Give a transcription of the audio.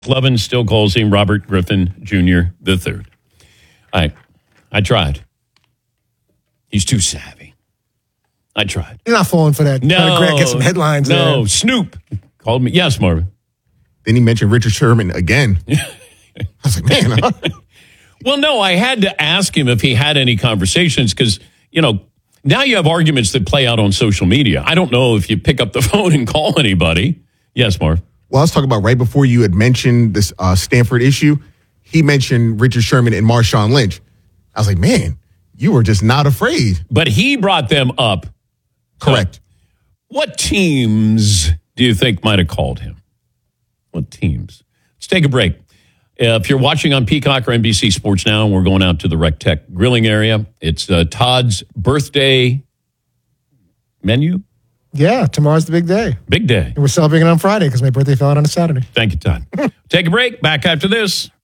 Levin still calls him Robert Griffin Jr. III. I tried. He's too savvy. I tried. You're not falling for that. No. Trying to get some headlines No, there. Snoop called me. Yes, Marvin. Then he mentioned Richard Sherman again. I was like, man. Well, no, I had to ask him if he had any conversations because, now you have arguments that play out on social media. I don't know if you pick up the phone and call anybody. Yes, Marv. Well, I was talking about right before you had mentioned this Stanford issue. He mentioned Richard Sherman and Marshawn Lynch. I was like, man, you were just not afraid. But he brought them up. Correct. What teams do you think might have called him? What teams? Let's take a break. If you're watching on Peacock or NBC Sports Now, we're going out to the Rec Tech grilling area. It's Todd's birthday menu. Yeah, tomorrow's the big day. Big day. And we're celebrating on Friday because my birthday fell out on a Saturday. Thank you, Todd. Take a break. Back after this.